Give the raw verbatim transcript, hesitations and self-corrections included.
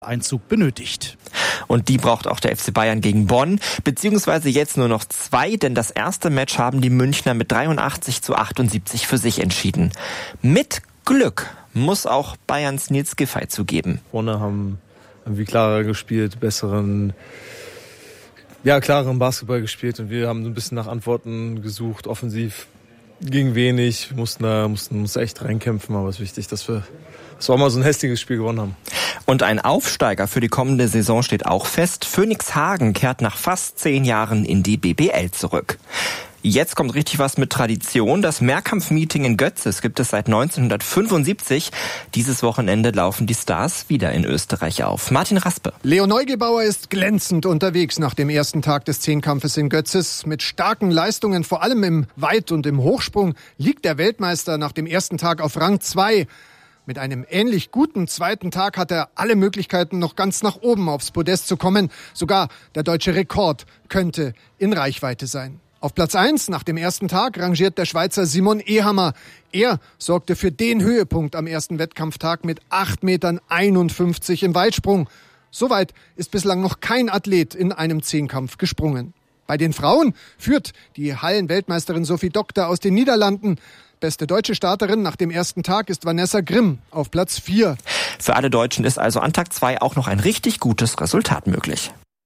Einzug benötigt. Und die braucht auch der F C Bayern gegen Bonn, beziehungsweise jetzt nur noch zwei, denn das erste Match haben die Münchner mit dreiundachtzig zu achtundsiebzig für sich entschieden. Mit Glück muss auch Bayerns Nils Giffey zugeben. Vorne haben irgendwie klarer gespielt, besseren, ja, klareren Basketball gespielt und wir haben so ein bisschen nach Antworten gesucht, offensiv ging wenig, wir mussten da mussten uns echt reinkämpfen, aber es ist wichtig, dass wir das war mal so ein hässliches Spiel gewonnen haben. Und ein Aufsteiger für die kommende Saison steht auch fest. Phoenix Hagen kehrt nach fast zehn Jahren in die B B L zurück. Jetzt kommt richtig was mit Tradition. Das Mehrkampf-Meeting in Götzis gibt es seit neunzehnhundertfünfundsiebzig. Dieses Wochenende laufen die Stars wieder in Österreich auf. Martin Raspe. Leo Neugebauer ist glänzend unterwegs nach dem ersten Tag des Zehnkampfes in Götzis. Mit starken Leistungen, vor allem im Weit- und im Hochsprung, liegt der Weltmeister nach dem ersten Tag auf Rang zwei. Mit einem ähnlich guten zweiten Tag hat er alle Möglichkeiten, noch ganz nach oben aufs Podest zu kommen. Sogar der deutsche Rekord könnte in Reichweite sein. Auf Platz eins nach dem ersten Tag rangiert der Schweizer Simon Ehammer. Er sorgte für den Höhepunkt am ersten Wettkampftag mit acht Metern einundfünfzig im Weitsprung. Soweit ist bislang noch kein Athlet in einem Zehnkampf gesprungen. Bei den Frauen führt die Hallenweltmeisterin Sophie Doktor aus den Niederlanden. Beste deutsche Starterin nach dem ersten Tag ist Vanessa Grimm auf Platz vier. Für alle Deutschen ist also an Tag zwei auch noch ein richtig gutes Resultat möglich.